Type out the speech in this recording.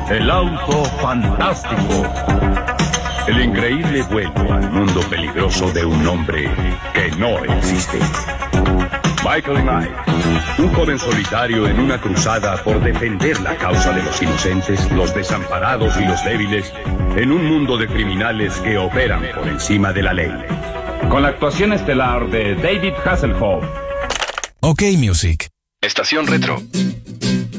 El auto fantástico. El increíble vuelo al mundo peligroso de un hombre que no existe. Michael Knight, un joven solitario en una cruzada por defender la causa de los inocentes, los desamparados y los débiles, en un mundo de criminales que operan por encima de la ley. Con la actuación estelar de David Hasselhoff. OK Music. Estación Retro.